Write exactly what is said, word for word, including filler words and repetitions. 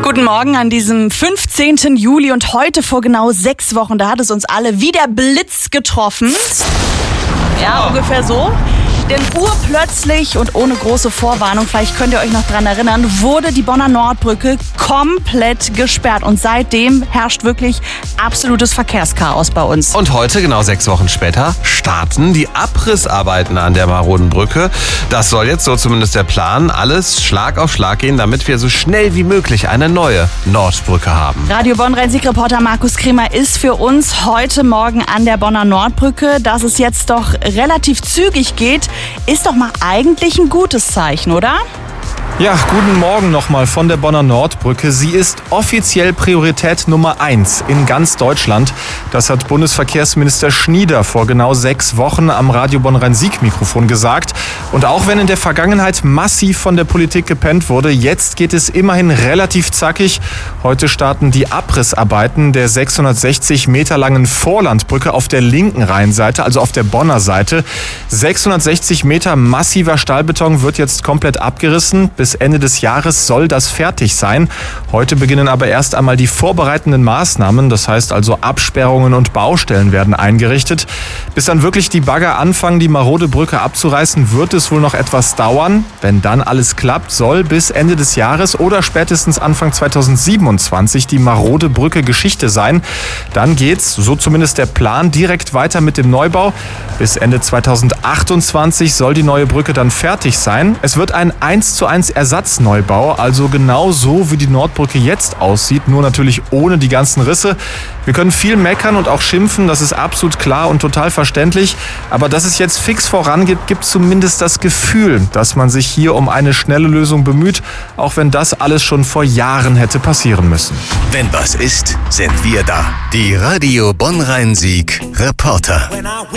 Guten Morgen an diesem fünfzehnten Juli und heute vor genau sechs Wochen, da hat es uns alle wie der Blitz getroffen. Ja, oh. ungefähr so. Denn urplötzlich und ohne große Vorwarnung, vielleicht könnt ihr euch noch dran erinnern, wurde die Bonner Nordbrücke komplett gesperrt. Und seitdem herrscht wirklich absolutes Verkehrschaos bei uns. Und heute, genau sechs Wochen später, starten die Abrissarbeiten an der maroden Brücke. Das soll jetzt, so zumindest der Plan, alles Schlag auf Schlag gehen, damit wir so schnell wie möglich eine neue Nordbrücke haben. Radio Bonn-Rhein-Sieg-Reporter Markus Kremer ist für uns heute Morgen an der Bonner Nordbrücke. Dass es jetzt doch relativ zügig geht, ist doch mal eigentlich ein gutes Zeichen, oder? Ja, guten Morgen nochmal von der Bonner Nordbrücke. Sie ist offiziell Priorität Nummer eins in ganz Deutschland. Das hat Bundesverkehrsminister Schnieder vor genau sechs Wochen am Radio Bonn-Rhein-Sieg-Mikrofon gesagt. Und auch wenn in der Vergangenheit massiv von der Politik gepennt wurde, jetzt geht es immerhin relativ zackig. Heute starten die Abrissarbeiten der sechshundertsechzig Meter langen Vorlandbrücke auf der linken Rheinseite, also auf der Bonner Seite. sechshundertsechzig Meter massiver Stahlbeton wird jetzt komplett abgerissen. Bis Ende des Jahres soll das fertig sein. Heute beginnen aber erst einmal die vorbereitenden Maßnahmen. Das heißt also Absperrungen und Baustellen werden eingerichtet. Bis dann wirklich die Bagger anfangen, die marode Brücke abzureißen, wird es wohl noch etwas dauern. Wenn dann alles klappt, soll bis Ende des Jahres oder spätestens Anfang zweitausendsiebenundzwanzig die marode Brücke Geschichte sein. Dann geht's, so zumindest der Plan, direkt weiter mit dem Neubau. Bis Ende zweitausendachtundzwanzig soll die neue Brücke dann fertig sein. Es wird ein eins zu eins Ersatzneubau, also genau so, wie die Nordbrücke jetzt aussieht, nur natürlich ohne die ganzen Risse. Wir können viel meckern und auch schimpfen, das ist absolut klar und total verständlich. Aber dass es jetzt fix vorangeht, gibt zumindest das Gefühl, dass man sich hier um eine schnelle Lösung bemüht, auch wenn das alles schon vor Jahren hätte passieren müssen. Wenn was ist, sind wir da. Die Radio Bonn-Rhein-Sieg Reporter.